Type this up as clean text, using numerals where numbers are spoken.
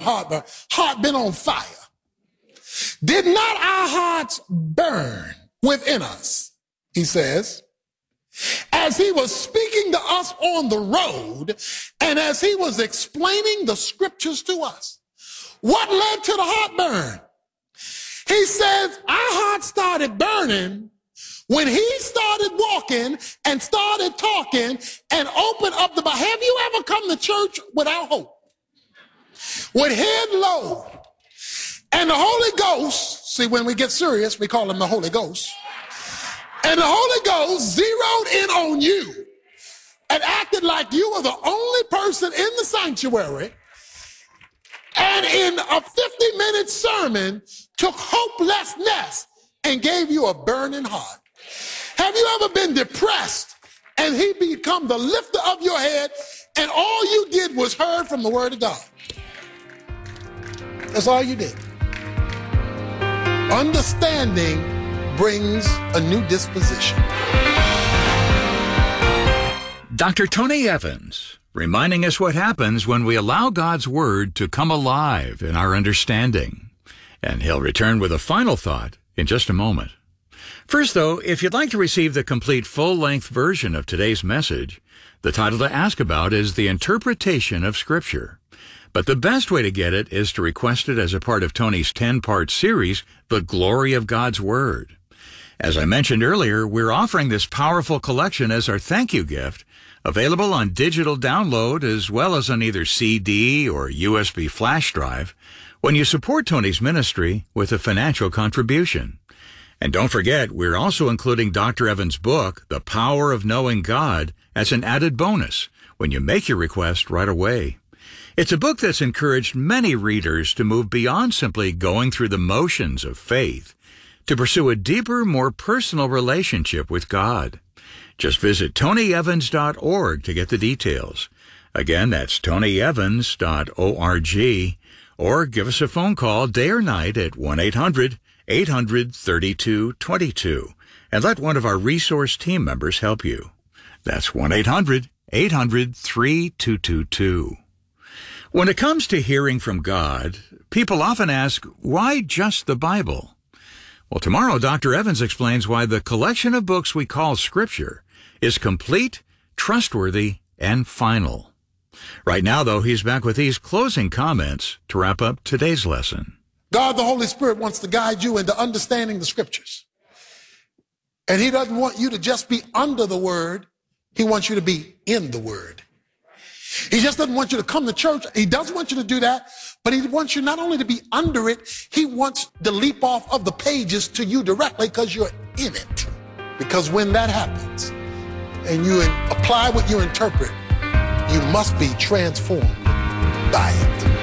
heart been on fire? Did not our hearts burn within us, he says, as he was speaking to us on the road and as he was explaining the scriptures to us? What led to the heartburn? He says our heart started burning when he started walking and started talking and opened up the Bible. Have you ever come to church without hope? With head low. And the Holy Ghost, see, when we get serious, we call him the Holy Ghost. And the Holy Ghost zeroed in on you and acted like you were the only person in the sanctuary, and in a 50-minute sermon took hopelessness and gave you a burning heart. Have you ever been depressed and he become the lifter of your head and all you did was heard from the word of God? That's all you did. Understanding brings a new disposition. Dr. Tony Evans, reminding us what happens when we allow God's Word to come alive in our understanding. And he'll return with a final thought in just a moment. First, though, if you'd like to receive the complete full-length version of today's message, the title to ask about is The Interpretation of Scripture. But the best way to get it is to request it as a part of Tony's 10-part series, The Glory of God's Word. As I mentioned earlier, we're offering this powerful collection as our thank you gift, available on digital download as well as on either CD or USB flash drive, when you support Tony's ministry with a financial contribution. And don't forget, we're also including Dr. Evans' book, The Power of Knowing God, as an added bonus when you make your request right away. It's a book that's encouraged many readers to move beyond simply going through the motions of faith, to pursue a deeper, more personal relationship with God. Just visit tonyevans.org to get the details. Again, that's tonyevans.org, or give us a phone call day or night at 1-800-800-3222 and let one of our resource team members help you. That's 1-800-800-3222. When it comes to hearing from God, people often ask, why just the Bible? Well, tomorrow, Dr. Evans explains why the collection of books we call Scripture is complete, trustworthy, and final. Right now, though, he's back with these closing comments to wrap up today's lesson. God, the Holy Spirit, wants to guide you into understanding the Scriptures. And he doesn't want you to just be under the Word. He wants you to be in the Word. He just doesn't want you to come to church. He does want you to do that, but he wants you not only to be under it, he wants to leap off of the pages to you directly because you're in it. Because when that happens and you apply what you interpret, you must be transformed by it.